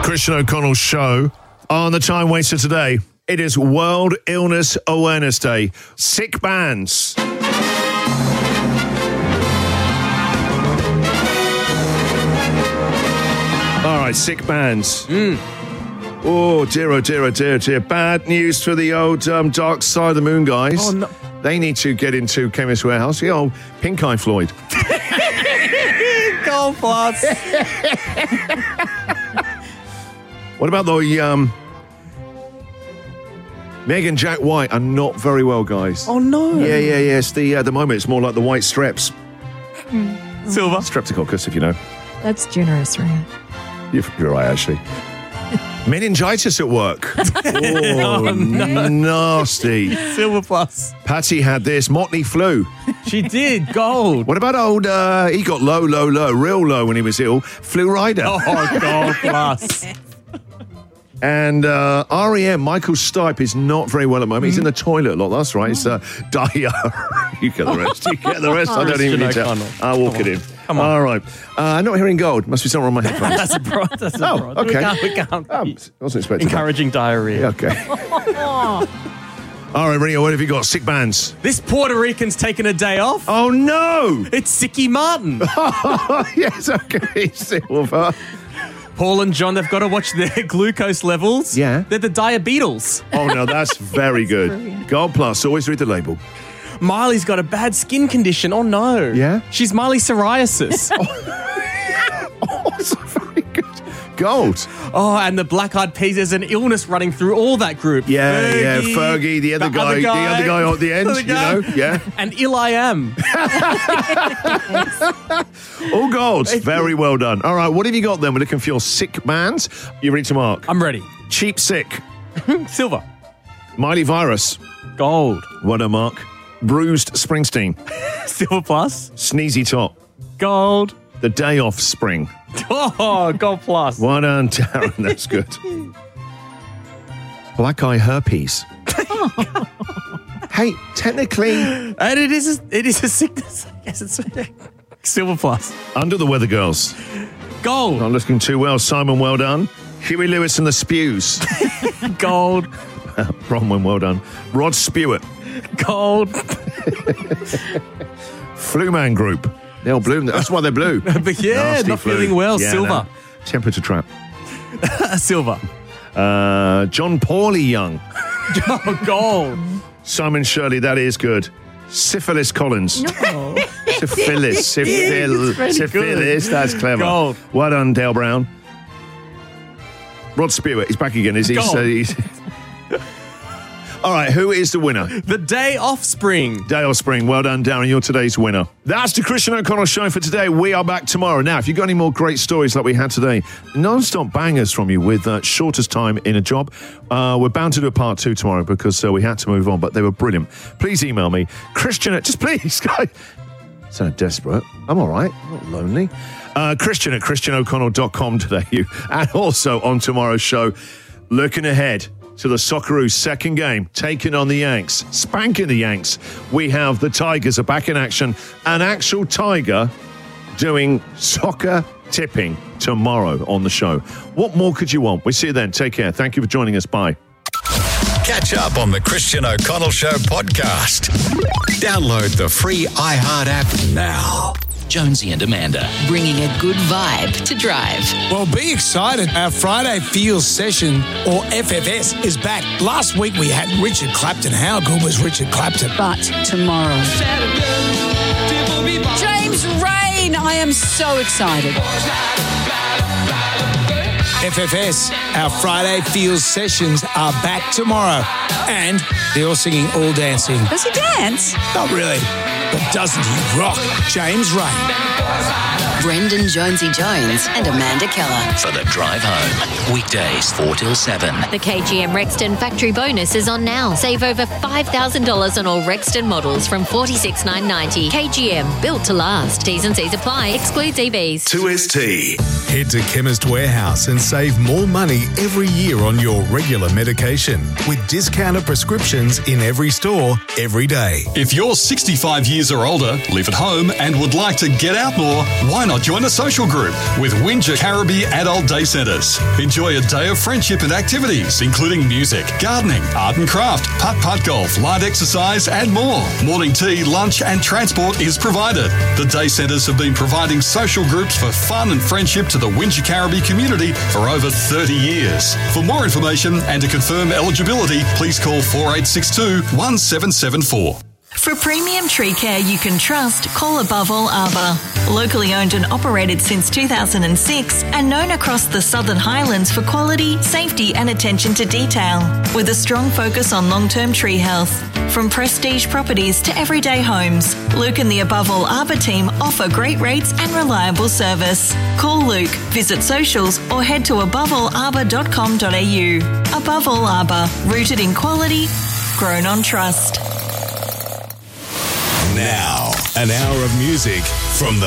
Christian O'Connell Show. On the Time Waster today, it is World Illness Awareness Day. Sick bands. All right, sick bands. Oh, dear, oh, dear, oh, dear, oh, dear. Bad news for the old Dark Side of the Moon guys. Oh, no. They need to get into Chemist Warehouse. The old Pink Eye Floyd. Gold Plus. What about the Meg and Jack White are not very well, guys. Oh, no. Yeah. It's the moment it's more like the white streps. Silver. Streptococcus, if you know. That's generous, right? You're right, actually. Meningitis at work. Oh, no. Nasty. Silver Plus. Patty had this Motley Flu. She did. Gold. What about old, he got low, real low when he was ill. Flu Rider. Oh, Gold Plus. And REM, Michael Stipe, is not very well at the moment. He's in the toilet a lot. That's right. It's diarrhea. You get the rest. I don't even need to. I'll walk it in. Come on. All right. Not hearing gold. Must be somewhere on my headphones. That's a problem. okay. We can't be Wasn't expecting encouraging diarrhea. that. Okay. All right, Ringo, what have you got? Sick bands. This Puerto Rican's taken a day off. Oh, no. It's Sicky Martin. Yes, okay. Silver. Paul and John, they've got to watch their glucose levels. Yeah. They're the diabetes. Oh, no, that's very good. brilliant. Gold Plus. Always read the label. Miley's got a bad skin condition. Oh, no. Yeah? She's Miley psoriasis. Oh, so very good. Gold. Oh, and the Black Eyed Peas, there's an illness running through all that group. Yeah, Fergie, the other guy at the end, other guy. you know, yeah. And Will.i.am. All golds. Very well done. All right, what have you got then? We're looking for your sick bands. You ready to mark? I'm ready. Cheap Sick. Silver. Miley Virus. Gold. What a mark. Bruised Springsteen. Silver Plus. Sneezy Top. Gold. The Day Off Spring. Oh, Gold Plus. Well done, Darren. That's good. Black Eye Herpes. Hey, technically... And it is a sickness. Yes, it's Silver Plus. Under the Weather Girls. Gold. Not looking too well. Simon, well done. Huey Lewis and the Spews. Gold. Bronwyn, well done. Rod Stewart. Gold. Flu Man Group. They're all blue. That's why they're blue. But yeah, Nasty not flu. feeling well. Yeah, Silver. no. Temperature Trap. Silver. John Pauly Young. Oh, gold. Simon Shirley, that is good. Syphilis Collins. No. Syphilis. pretty Syphilis. That's clever. Gold. Well done, Dale Brown. Rod Stewart, he's back again, is he? Gold. All right, who is the winner? The Day Offspring. Day Offspring. Well done, Darren. You're today's winner. That's the Christian O'Connell Show for today. We are back tomorrow. Now, if you've got any more great stories like we had today, non-stop bangers from you with shortest time in a job, we're bound to do a part 2 tomorrow because we had to move on, but they were brilliant. Please email me. Christian, just please, guys. Sound desperate. I'm all right. I'm not lonely. Christian at christianoconnell.com today. And also on tomorrow's show, looking ahead to the Socceroos' second game, taking on the Yanks, spanking the Yanks. We have the Tigers are back in action. An actual Tiger doing soccer tipping tomorrow on the show. What more could you want? We'll see you then. Take care. Thank you for joining us. Bye. Catch up on the Christian O'Connell Show podcast. Download the free iHeart app now. Jonesy and Amanda, bringing a good vibe to drive. Well, be excited. Our Friday Feels session, or FFS, is back. Last week we had Richard Clapton. How good was Richard Clapton? But tomorrow, James Rain. I am so excited. FFS, our Friday Feels sessions are back tomorrow. And they're all singing, all dancing. Does he dance? Not really, but doesn't he rock? James Rain. Brendan Jonesy Jones and Amanda Keller. For the drive home. Weekdays 4 till 7. The KGM Rexton factory bonus is on now. Save over $5,000 on all Rexton models from $46,990. KGM, built to last. T's and C's apply. Excludes EVs. 2ST. Head to Chemist Warehouse and save more money every year on your regular medication with discounted prescriptions in every store, every day. If you're 65 years or older, live at home and would like to get out more, why Why not join a social group with Windsor Caribbean Adult Day Centres? Enjoy a day of friendship and activities, including music, gardening, art and craft, putt-putt golf, light exercise and more. Morning tea, lunch and transport is provided. The Day Centres have been providing social groups for fun and friendship to the Windsor Caribbean community for over 30 years. For more information and to confirm eligibility, please call 4862 1774. For premium tree care you can trust, call Above All Arbour. Locally owned and operated since 2006 and known across the Southern Highlands for quality, safety and attention to detail. With a strong focus on long-term tree health. From prestige properties to everyday homes, Luke and the Above All Arbour team offer great rates and reliable service. Call Luke, visit socials or head to aboveallarbour.com.au. Above All Arbour, rooted in quality, grown on trust. Now, an hour of music from the